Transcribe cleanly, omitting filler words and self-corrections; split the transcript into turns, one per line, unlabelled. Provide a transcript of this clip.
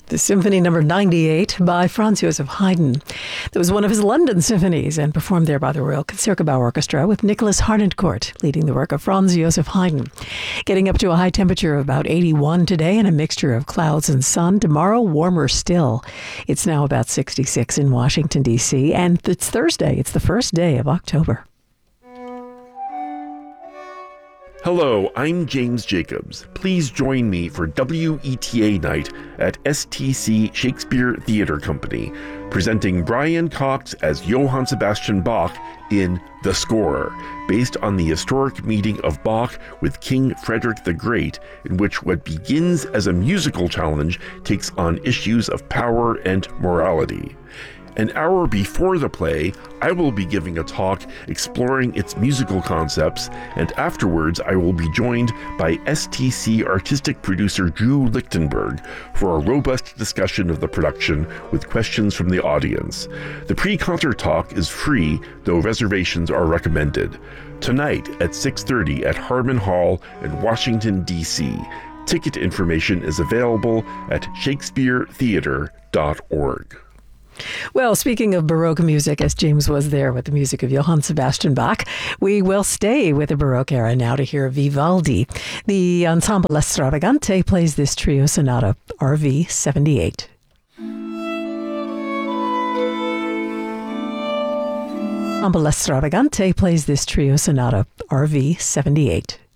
The Symphony Number 98 by Franz Joseph Haydn. That was one of his London symphonies and performed there by the Royal Concertgebouw Orchestra with Nicholas Harnoncourt leading the work of Franz Joseph Haydn. Getting up to a high temperature of about 81 today and a mixture of clouds and sun. Tomorrow, warmer still. It's now about 66 in Washington, D.C., and it's Thursday. It's the first day of October.
Hello, I'm James Jacobs. Please join me for WETA Night at STC Shakespeare Theatre Company, presenting Brian Cox as Johann Sebastian Bach in The Scorer, based on the historic meeting of Bach with King Frederick the Great, in which what begins as a musical challenge takes on issues of power and morality. An hour before the play, I will be giving a talk exploring its musical concepts, and afterwards I will be joined by STC artistic producer Drew Lichtenberg for a robust discussion of the production with questions from the audience. The pre-concert talk is free, though reservations are recommended. Tonight at 6:30 at Harmon Hall in Washington, D.C. Ticket information is available at shakespearetheatre.org.
Well, speaking of Baroque music, as James was there with the music of Johann Sebastian Bach, we will stay with the Baroque era now to hear Vivaldi. The Ensemble Stravagante plays this trio sonata, RV 78. Ensemble Stravagante plays this trio sonata, RV 78.